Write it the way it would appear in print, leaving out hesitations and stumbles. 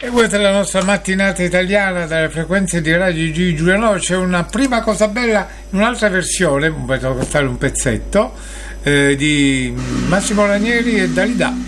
E questa è la nostra mattinata italiana dalle frequenze di Radio G Giuliano. C'è una prima cosa bella in un'altra versione, per ascoltare un pezzetto di Massimo Ranieri e Dalida.